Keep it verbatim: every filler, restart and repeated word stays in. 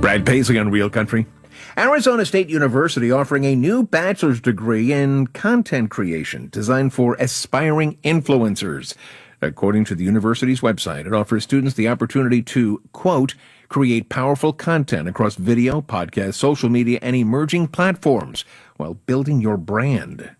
Brad Paisley on Real Country. Arizona State University offering a new bachelor's degree in content creation designed for aspiring influencers. According to the university's website, it offers students the opportunity to, quote, create powerful content across video, podcast, social media, and emerging platforms while building your brand.